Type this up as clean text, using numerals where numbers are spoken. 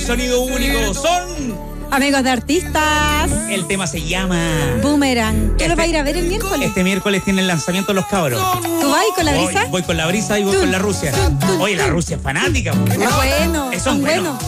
sonido único. Son Amigos de artistas. El tema se llama Boomerang. ¿Tú lo vas a ir a ver el miércoles? Este miércoles tiene el lanzamiento Los Cabros. ¿Tú vas con la brisa? Voy con la brisa y voy con la Rusia. Oye, la Rusia es fanática. Bueno, Son buenos.